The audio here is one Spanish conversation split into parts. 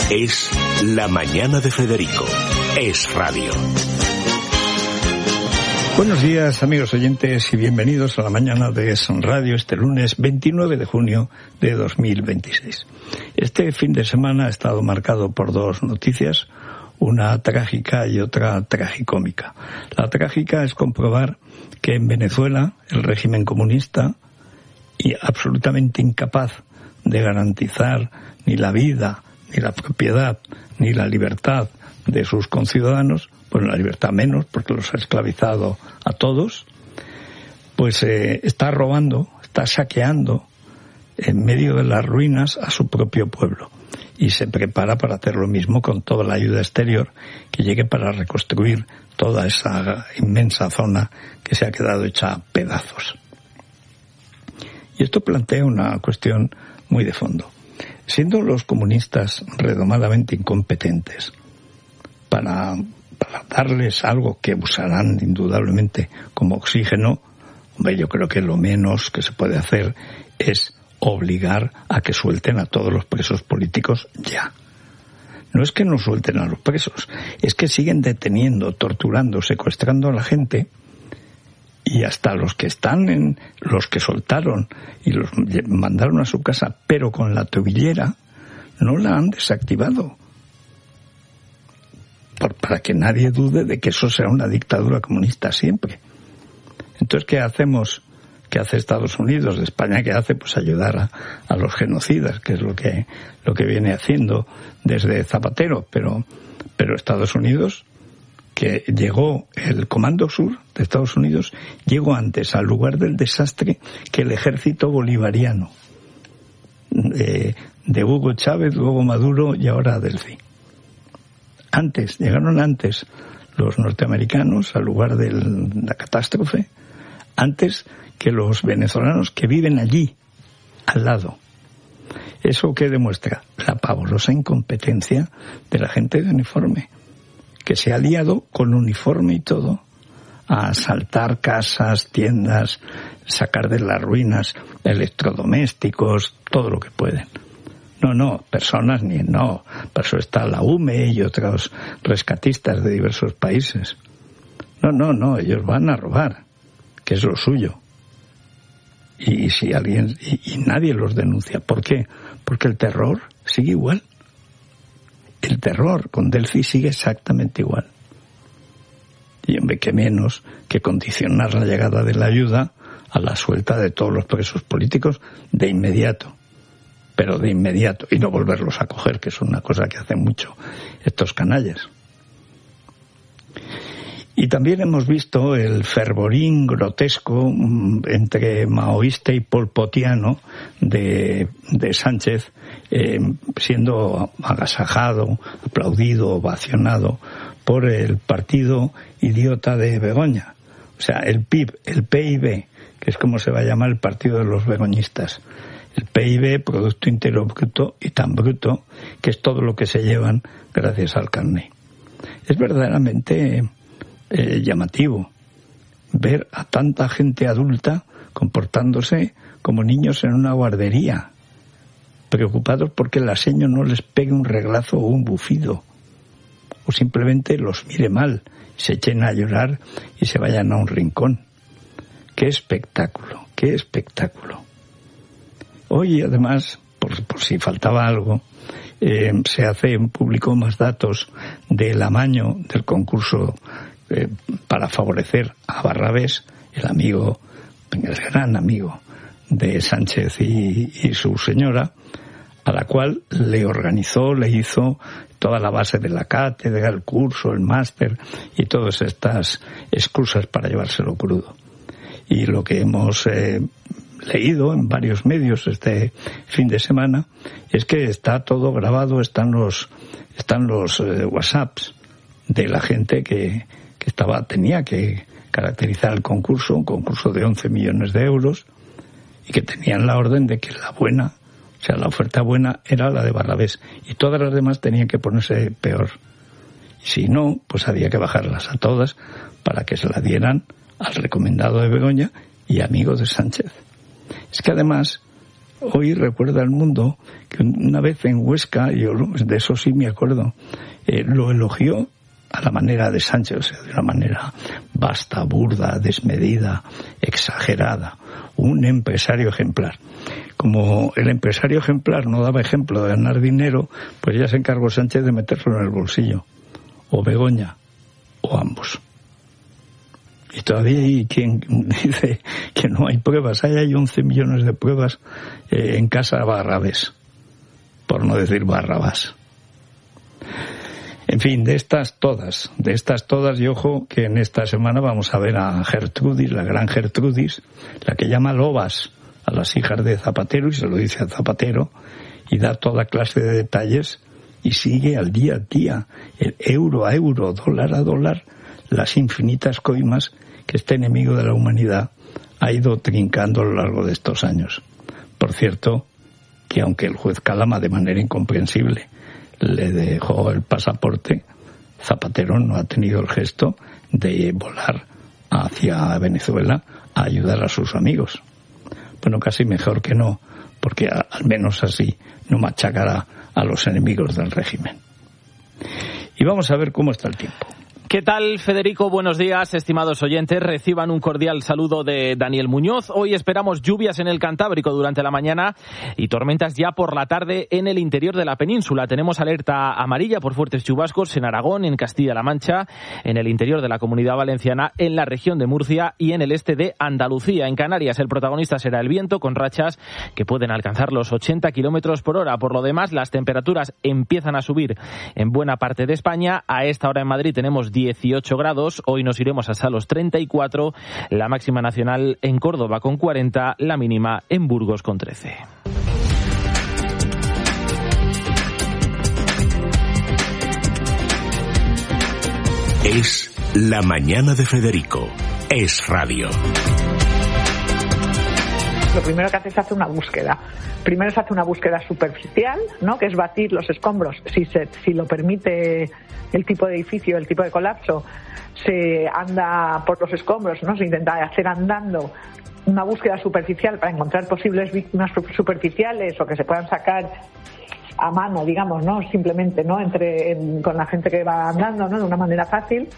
Es La Mañana de Federico. Es radio. Buenos días, amigos oyentes, y bienvenidos a La Mañana de Es Radio este lunes 29 de junio de 2026. Este fin de semana ha estado marcado por dos noticias, una trágica y otra tragicómica. La trágica es comprobar que en Venezuela el régimen comunista, y absolutamente incapaz de garantizar ni la vida, ni la propiedad, ni la libertad de sus conciudadanos, pues la libertad menos, porque los ha esclavizado a todos, pues está robando, está saqueando en medio de las ruinas a su propio pueblo. Y se prepara para hacer lo mismo con toda la ayuda exterior que llegue para reconstruir toda esa inmensa zona que se ha quedado hecha a pedazos. Y esto plantea una cuestión muy de fondo. Siendo los comunistas redomadamente incompetentes para darles algo que usarán indudablemente como oxígeno, hombre, yo creo que lo menos que se puede hacer es obligar a que suelten a todos los presos políticos ya. No es que no suelten a los presos, es que siguen deteniendo, torturando, secuestrando a la gente, y hasta los que soltaron y los mandaron a su casa, pero con la tobillera, no la han desactivado. Para que nadie dude de que eso será una dictadura comunista siempre. Entonces, ¿qué hacemos? ¿Qué hace Estados Unidos? De España, ¿qué hace? Pues ayudar a los genocidas, que es lo que viene haciendo desde Zapatero. Pero Estados Unidos, que llegó, el Comando Sur de Estados Unidos, llegó antes al lugar del desastre que el ejército bolivariano. De Hugo Chávez, luego Maduro y ahora Delfi. Llegaron antes los norteamericanos al lugar de la catástrofe, antes que los venezolanos que viven allí, al lado. ¿Eso qué demuestra? La pavorosa incompetencia de la gente de uniforme, que se ha liado con uniforme y todo a asaltar casas, tiendas, sacar de las ruinas electrodomésticos, todo lo que pueden. No, personas no. Por eso está la UME y otros rescatistas de diversos países. No, ellos van a robar, que es lo suyo. Y si alguien, y nadie los denuncia. ¿Por qué? Porque el terror sigue igual. El terror con Delfi sigue exactamente igual. Y hombre, que menos que condicionar la llegada de la ayuda a la suelta de todos los presos políticos de inmediato. Pero de inmediato, y no volverlos a coger, que es una cosa que hacen mucho estos canallas. Y también hemos visto el fervorín grotesco entre maoísta y polpotiano de Sánchez, siendo agasajado, aplaudido, ovacionado por el partido idiota de Begoña. O sea, el PIB, que es como se va a llamar el partido de los begoñistas. El PIB, Producto Interior Bruto, y tan bruto que es todo lo que se llevan gracias al carné. Es verdaderamente llamativo ver a tanta gente adulta comportándose como niños en una guardería, preocupados porque el aseño no les pegue un reglazo o un bufido, o simplemente los mire mal, se echen a llorar y se vayan a un rincón. ¡Qué espectáculo! ¡Qué espectáculo! Hoy, además, por si faltaba algo, se publicó más datos del amaño del concurso para favorecer a Barrabés, el gran amigo de Sánchez y su señora, a la cual le hizo toda la base de la cátedra, el curso, el máster y todas estas excusas para llevárselo crudo. Y lo que hemos leído en varios medios este fin de semana es que está todo grabado, están los WhatsApps de la gente que tenía que caracterizar el concurso, un concurso de 11 millones de euros, y que tenían la orden de que la oferta buena era la de Barrabés, y todas las demás tenían que ponerse peor. Y si no, pues había que bajarlas a todas para que se la dieran al recomendado de Begoña y amigo de Sánchez. Es que además hoy recuerda al mundo que una vez en Huesca, yo de eso sí me acuerdo, lo elogió a la manera de Sánchez, o sea, de una manera vasta, burda, desmedida, exagerada, un empresario ejemplar. Como el empresario ejemplar no daba ejemplo de ganar dinero, pues ya se encargó Sánchez de metérselo en el bolsillo, o Begoña, o ambos. Y todavía hay quien dice que no hay pruebas. Hay 11 millones de pruebas en casa Barrabés, por no decir Barrabás. En fin, de estas todas, y ojo que en esta semana vamos a ver a Gertrudis, la gran Gertrudis, la que llama lobas a las hijas de Zapatero, y se lo dice a Zapatero, y da toda clase de detalles, y sigue al día a día, el euro a euro, dólar a dólar, las infinitas coimas que este enemigo de la humanidad ha ido trincando a lo largo de estos años. Por cierto, que aunque el juez Calama de manera incomprensible le dejó el pasaporte, Zapatero no ha tenido el gesto de volar hacia Venezuela a ayudar a sus amigos. Bueno, casi mejor que no, porque al menos así no machacará a los enemigos del régimen. Y vamos a ver cómo está el tiempo. ¿Qué tal, Federico? Buenos días, estimados oyentes. Reciban un cordial saludo de Daniel Muñoz. Hoy esperamos lluvias en el Cantábrico durante la mañana y tormentas ya por la tarde en el interior de la península. Tenemos alerta amarilla por fuertes chubascos en Aragón, en Castilla-La Mancha, en el interior de la Comunidad Valenciana, en la región de Murcia y en el este de Andalucía. En Canarias el protagonista será el viento, con rachas que pueden alcanzar los 80 kilómetros por hora. Por lo demás, las temperaturas empiezan a subir en buena parte de España. A esta hora en Madrid tenemos 18 grados, hoy nos iremos hasta los 34, la máxima nacional en Córdoba con 40, la mínima en Burgos con 13. Es La Mañana de Federico. Es radio. Lo primero que hace es hacer una búsqueda. Primero se hace una búsqueda superficial, ¿no?, que es batir los escombros. Si lo permite el tipo de edificio, el tipo de colapso, se anda por los escombros, ¿no? Se intenta hacer andando una búsqueda superficial para encontrar posibles víctimas superficiales o que se puedan sacar a mano, digamos, ¿no?, simplemente, ¿no?, con la gente que va andando, ¿no?, de una manera fácil.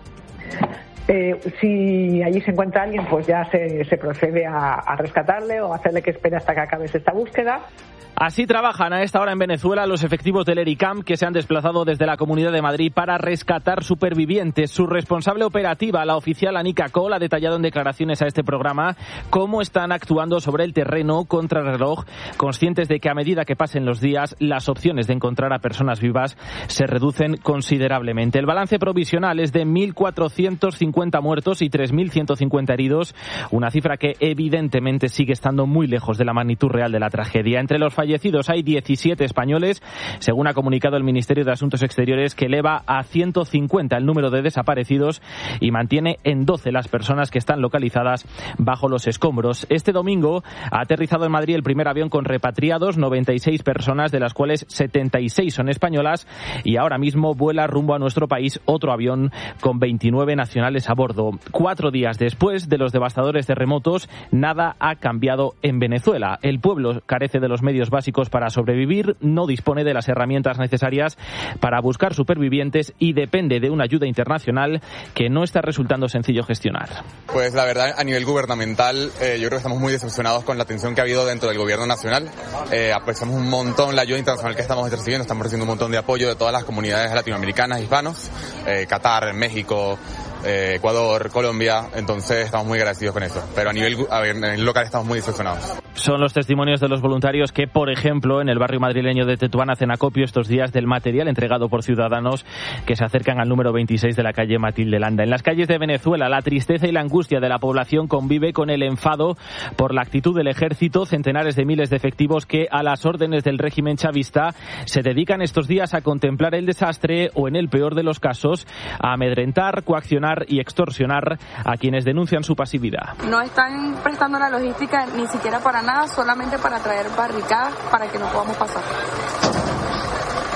Si allí se encuentra alguien, pues ya se procede a rescatarle o hacerle que espere hasta que acabe esta búsqueda. Así trabajan a esta hora en Venezuela los efectivos del ERICAM, que se han desplazado desde la Comunidad de Madrid para rescatar supervivientes. Su responsable operativa, la oficial Anika Cole, ha detallado en declaraciones a este programa cómo están actuando sobre el terreno contrarreloj, conscientes de que a medida que pasen los días las opciones de encontrar a personas vivas se reducen considerablemente. El balance provisional es de 1.450 muertos y 3.150 heridos, una cifra que evidentemente sigue estando muy lejos de la magnitud real de la tragedia. Entre los fallecidos hay 17 españoles, según ha comunicado el Ministerio de Asuntos Exteriores, que eleva a 150 el número de desaparecidos y mantiene en 12 las personas que están localizadas bajo los escombros. Este domingo ha aterrizado en Madrid el primer avión con repatriados, 96 personas, de las cuales 76 son españolas, y ahora mismo vuela rumbo a nuestro país otro avión con 29 nacionales a bordo. 4 días después de los devastadores terremotos, nada ha cambiado en Venezuela. El pueblo carece de los medios básicos para sobrevivir, no dispone de las herramientas necesarias para buscar supervivientes y depende de una ayuda internacional que no está resultando sencillo gestionar. Pues la verdad, a nivel gubernamental, yo creo que estamos muy decepcionados con la atención que ha habido dentro del gobierno nacional. Apreciamos un montón la ayuda internacional que estamos recibiendo, estamos recibiendo un montón de apoyo de todas las comunidades latinoamericanas, hispanos, Qatar, México, Ecuador, Colombia, entonces estamos muy agradecidos con eso, pero a nivel local estamos muy decepcionados. Son los testimonios de los voluntarios que, por ejemplo, en el barrio madrileño de Tetuán hacen acopio estos días del material entregado por ciudadanos que se acercan al número 26 de la calle Matilde Landa. En las calles de Venezuela, la tristeza y la angustia de la población convive con el enfado por la actitud del ejército. Centenares de miles de efectivos que, a las órdenes del régimen chavista, se dedican estos días a contemplar el desastre o, en el peor de los casos, a amedrentar, coaccionar y extorsionar a quienes denuncian su pasividad. No están prestando la logística ni siquiera para nada, solamente para traer barricadas para que no podamos pasar.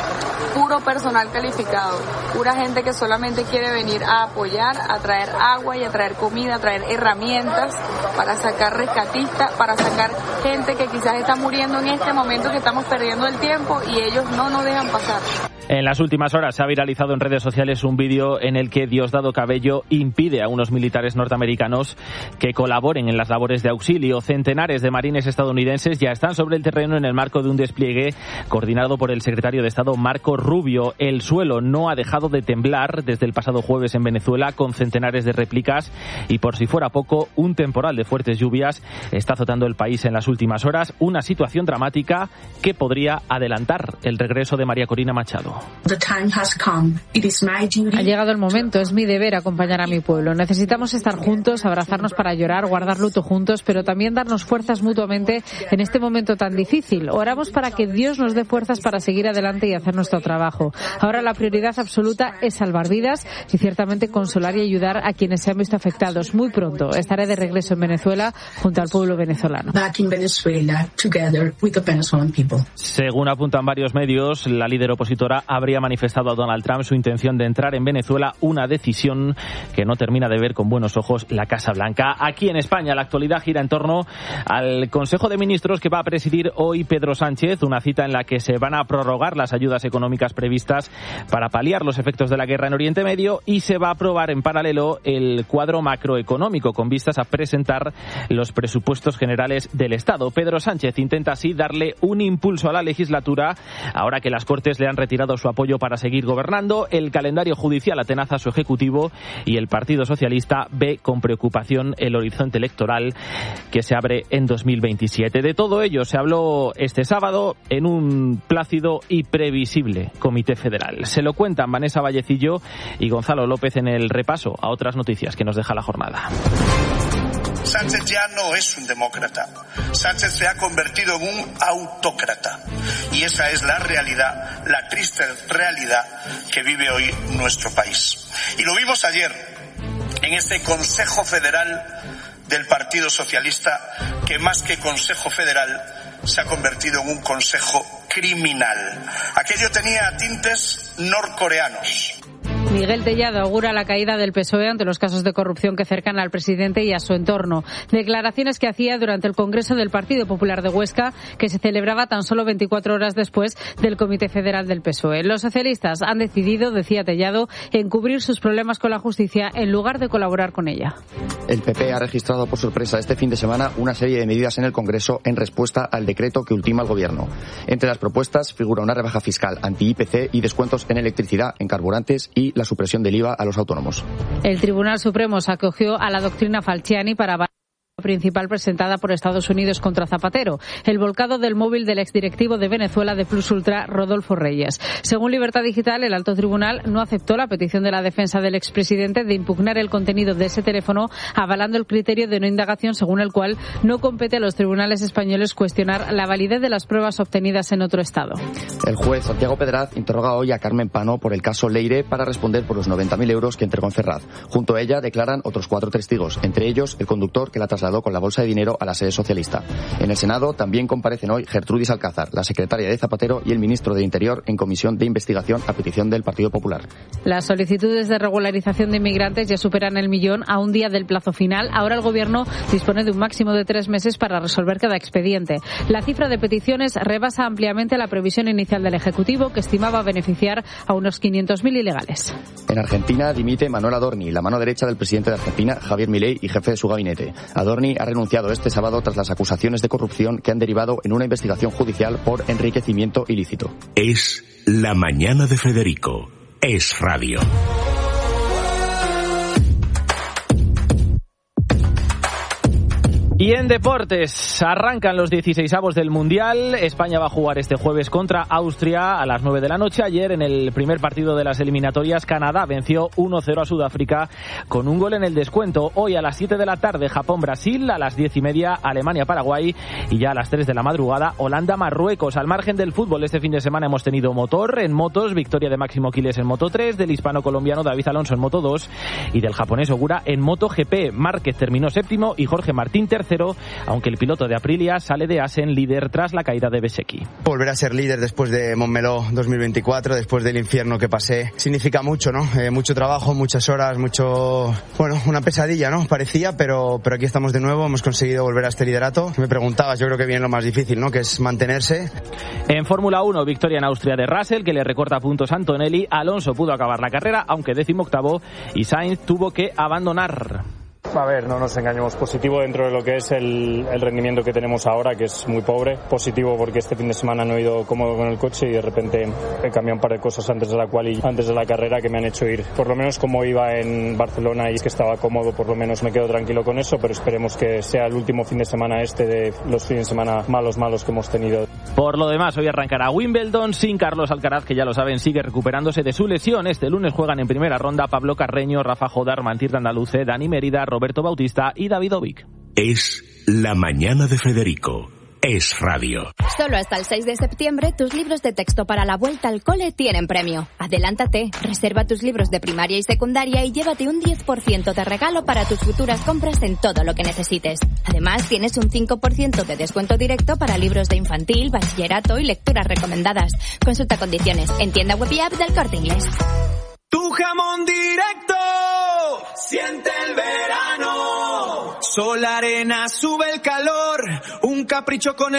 puro personal calificado, pura gente que solamente quiere venir a apoyar, a traer agua y a traer comida, a traer herramientas para sacar rescatistas, para sacar gente que quizás está muriendo en este momento, que estamos perdiendo el tiempo y ellos no nos dejan pasar. En las últimas horas se ha viralizado en redes sociales un vídeo en el que Diosdado Cabello impide a unos militares norteamericanos que colaboren en las labores de auxilio. Centenares de marines estadounidenses ya están sobre el terreno en el marco de un despliegue coordinado por el secretario de Estado Marco Rubio. El suelo no ha dejado de temblar desde el pasado jueves en Venezuela, con centenares de réplicas, y por si fuera poco, un temporal de fuertes lluvias está azotando el país en las últimas horas, una situación dramática que podría adelantar el regreso de María Corina Machado. Ha llegado el momento, es mi deber acompañar a mi pueblo. Necesitamos estar juntos, abrazarnos para llorar, guardar luto juntos, pero también darnos fuerzas mutuamente en este momento tan difícil. Oramos para que Dios nos dé fuerzas para seguir adelante y hacer nuestro trabajo. Ahora la prioridad absoluta es salvar vidas y ciertamente consolar y ayudar a quienes se han visto afectados. Muy pronto estaré de regreso en Venezuela junto al pueblo venezolano. Según apuntan varios medios, la líder opositora habría manifestado a Donald Trump su intención de entrar en Venezuela, una decisión que no termina de ver con buenos ojos la Casa Blanca. Aquí en España la actualidad gira en torno al Consejo de Ministros que va a presidir hoy Pedro Sánchez, una cita en la que se van a prorrogar las ayudas económicas previstas para paliar los efectos de la guerra en Oriente Medio, y se va a aprobar en paralelo el cuadro macroeconómico con vistas a presentar los presupuestos generales del Estado. Pedro Sánchez intenta así darle un impulso a la legislatura ahora que las Cortes le han retirado su apoyo para seguir gobernando. El calendario judicial atenaza a su ejecutivo y el Partido Socialista ve con preocupación el horizonte electoral que se abre en 2027. De todo ello se habló este sábado en un plácido y previsible Comité Federal. Se lo cuentan Vanessa Vallecillo y Gonzalo López en el repaso a otras noticias que nos deja la jornada. Sánchez ya no es un demócrata. Sánchez se ha convertido en un autócrata. Y esa es la realidad, la triste realidad que vive hoy nuestro país. Y lo vimos ayer en ese Consejo Federal del Partido Socialista, que más que Consejo Federal se ha convertido en un consejo criminal. Aquello tenía tintes norcoreanos. Miguel Tellado augura la caída del PSOE ante los casos de corrupción que cercan al presidente y a su entorno. Declaraciones que hacía durante el Congreso del Partido Popular de Huesca, que se celebraba tan solo 24 horas después del Comité Federal del PSOE. Los socialistas han decidido, decía Tellado, encubrir sus problemas con la justicia en lugar de colaborar con ella. El PP ha registrado por sorpresa este fin de semana una serie de medidas en el Congreso en respuesta al decreto que ultima el Gobierno. Entre las propuestas figura una rebaja fiscal anti-IPC y descuentos en electricidad, en carburantes y la supresión del IVA a los autónomos. El Tribunal Supremo se acogió a la doctrina Falciani para principal presentada por Estados Unidos contra Zapatero, el volcado del móvil del exdirectivo de Venezuela de Plus Ultra, Rodolfo Reyes. Según Libertad Digital, el alto tribunal no aceptó la petición de la defensa del expresidente de impugnar el contenido de ese teléfono, avalando el criterio de no indagación según el cual no compete a los tribunales españoles cuestionar la validez de las pruebas obtenidas en otro estado. El juez Santiago Pedraz interroga hoy a Carmen Pano por el caso Leire para responder por los 90.000 euros que entregó en Ferraz. Junto a ella declaran otros 4 testigos, entre ellos el conductor que la trasladó con la bolsa de dinero a la sede socialista. En el Senado también comparecen hoy Gertrudis Alcázar, la secretaria de Zapatero, y el ministro de Interior en comisión de investigación a petición del Partido Popular. Las solicitudes de regularización de inmigrantes ya superan el 1.000.000 a un día del plazo final. Ahora el Gobierno dispone de un máximo de 3 meses para resolver cada expediente. La cifra de peticiones rebasa ampliamente la previsión inicial del Ejecutivo, que estimaba beneficiar a unos 500.000 ilegales. En Argentina dimite Manuel Adorni, la mano derecha del presidente de Argentina, Javier Milei, y jefe de su gabinete. Adorni ha renunciado este sábado tras las acusaciones de corrupción que han derivado en una investigación judicial por enriquecimiento ilícito. Es La Mañana de Federico. Es Radio. Y en deportes, arrancan los 16avos del Mundial. España va a jugar este jueves contra Austria a las 9 de la noche. Ayer, en el primer partido de las eliminatorias, Canadá venció 1-0 a Sudáfrica con un gol en el descuento. Hoy a las 7 de la tarde, Japón-Brasil, a las 10:30, Alemania-Paraguay, y ya a las 3 de la madrugada, Holanda-Marruecos. Al margen del fútbol, este fin de semana hemos tenido motor. En motos, victoria de Máximo Quiles en Moto 3, del hispano-colombiano David Alonso en Moto 2 y del japonés Ogura en Moto GP. Márquez terminó séptimo y Jorge Martín tercero tercero, aunque el piloto de Aprilia sale de Assen líder tras la caída de Bezzecchi. Volver a ser líder después de Montmeló 2024, después del infierno que pasé, significa mucho, ¿no? Mucho trabajo, muchas horas, una pesadilla, ¿no? Parecía, pero aquí estamos de nuevo, hemos conseguido volver a este liderato. Me preguntabas, yo creo que viene lo más difícil, ¿no? Que es mantenerse. En Fórmula 1, victoria en Austria de Russell, que le recorta puntos a Antonelli. Alonso pudo acabar la carrera, aunque 18º, y Sainz tuvo que abandonar. A ver, no nos engañemos. Positivo dentro de lo que es el rendimiento que tenemos ahora, que es muy pobre. Positivo porque este fin de semana no he ido cómodo con el coche y de repente he cambiado un par de cosas antes de la carrera que me han hecho ir. Por lo menos como iba en Barcelona y es que estaba cómodo, por lo menos me quedo tranquilo con eso, pero esperemos que sea el último fin de semana de los fines de semana malos que hemos tenido. Por lo demás, hoy arrancará Wimbledon sin Carlos Alcaraz, que ya lo saben, sigue recuperándose de su lesión. Este lunes juegan en primera ronda Pablo Carreño, Rafa Jodar, Mantir Andaluce, Dani Mérida, Roberto Bautista y David Ovic. Es La Mañana de Federico. Es radio. Solo hasta el 6 de septiembre tus libros de texto para la vuelta al cole tienen premio. Adelántate, reserva tus libros de primaria y secundaria y llévate un 10% de regalo para tus futuras compras en todo lo que necesites. Además, tienes un 5% de descuento directo para libros de infantil, bachillerato y lecturas recomendadas. Consulta condiciones en tienda web y app del Corte Inglés. Tu jamón directo, siente el verano. Sol, arena, sube el calor, un capricho con el